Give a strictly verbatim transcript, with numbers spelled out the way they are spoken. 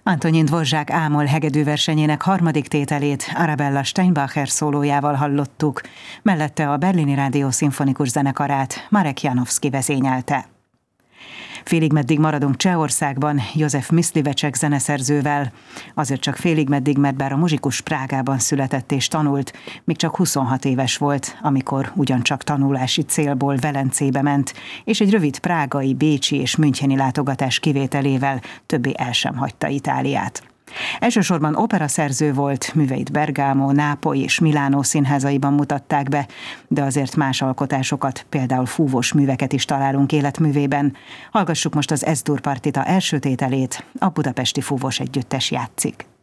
Antonin Dvořák Ámol hegedűversenyének harmadik tételét Arabella Steinbacher szólójával hallottuk, mellette a Berlini Rádió szimfonikus zenekarát Marek Janowski vezényelte. Félig meddig maradunk Csehországban József Mysliveček zeneszerzővel. Azért csak félig meddig, mert bár a muzsikus Prágában született és tanult, még csak huszonhat éves volt, amikor ugyancsak tanulási célból Velencébe ment, és egy rövid prágai, bécsi és müncheni látogatás kivételével többé el sem hagyta Itáliát. Elsősorban operaszerző volt, műveit Bergamo, Nápoly és Milánó színházaiban mutatták be, de azért más alkotásokat, például fúvós műveket is találunk életművében. Hallgassuk most az Es-dur partita első tételét, a Budapesti Fúvós Együttes játszik.